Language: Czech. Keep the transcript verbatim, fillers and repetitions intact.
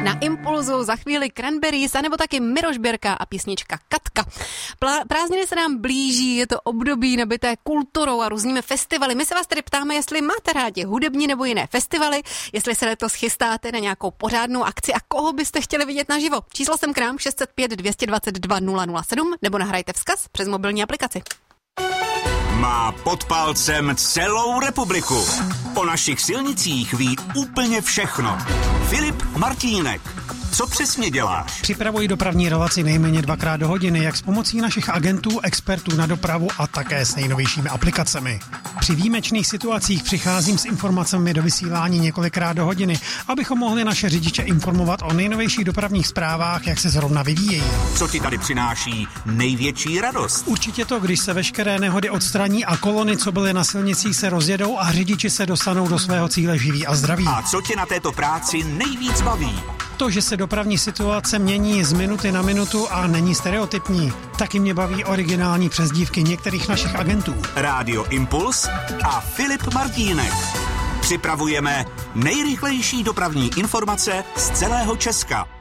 Na Impulzu za chvíli Cranberries, anebo taky Miroš Birka a písnička Katka. Plá, prázdniny se nám blíží, je to období nabité kulturou a různými festivaly. My se vás tedy ptáme, jestli máte rádi hudební nebo jiné festivaly, jestli se letos chystáte na nějakou pořádnou akci a koho byste chtěli vidět naživo. Číslo sem k nám šest set pět dvě dvacet dva nula nula sedm nebo nahrajte vzkaz přes mobilní aplikaci. Má pod palcem celou republiku. O našich silnicích ví úplně všechno. Filip Martínek. Co přesně děláš? Připravuji dopravní relaci nejméně dvakrát do hodiny, jak s pomocí našich agentů, expertů na dopravu a také s nejnovějšími aplikacemi. Při výjimečných situacích přicházím s informacemi do vysílání několikrát do hodiny, abychom mohli naše řidiče informovat o nejnovějších dopravních zprávách, jak se zrovna vyvíjejí. Co ti tady přináší největší radost? Určitě to, když se veškeré nehody odstraní a kolony, co byly na silnicích, se rozjedou a řidiči se dostanou do svého cíle živí a zdraví. A co tě na této práci nejvíc baví? To, že se dopravní situace mění z minuty na minutu a není stereotypní. Taky mě baví originální přezdívky některých našich agentů. Rádio Impuls a Filip Martínek. Připravujeme nejrychlejší dopravní informace z celého Česka.